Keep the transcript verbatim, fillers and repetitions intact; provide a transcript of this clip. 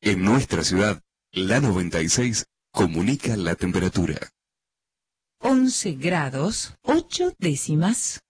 En nuestra ciudad, la noventa y seis comunica la temperatura. once grados, ocho décimas.